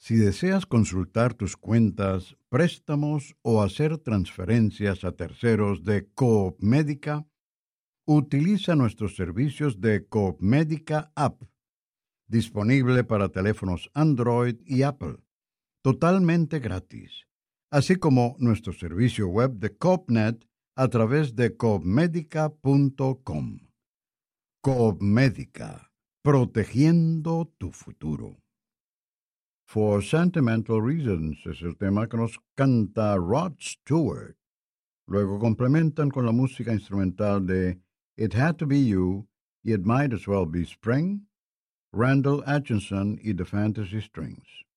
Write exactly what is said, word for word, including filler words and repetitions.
Si deseas consultar tus cuentas, préstamos o hacer transferencias a terceros de Coop Médica, utiliza nuestros servicios de Coop Médica App, disponible para teléfonos Android y Apple, totalmente gratis, así como nuestro servicio web de CoopNet a través de coop medica punto com. Coop Médica, protegiendo tu futuro. For Sentimental Reasons es el tema que nos canta Rod Stewart. Luego complementan con la música instrumental de It Had to Be You y It Might As Well Be Spring, Randall Atchison y The Fantasy Strings.